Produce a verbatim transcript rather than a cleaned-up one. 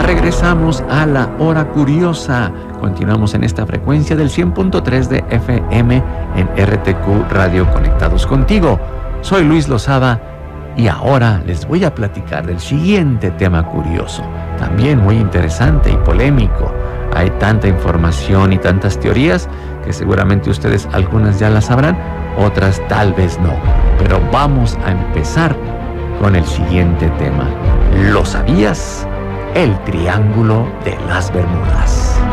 regresamos a la hora curiosa. Continuamos en esta frecuencia del cien punto tres de F M en R T Q Radio Conectados Contigo. Soy Luis Lozada y ahora les voy a platicar del siguiente tema curioso, también muy interesante y polémico. Hay tanta información y tantas teorías que seguramente ustedes algunas ya las sabrán, otras tal vez no. Pero vamos a empezar con el siguiente tema. ¿Lo sabías? El Triángulo de las Bermudas.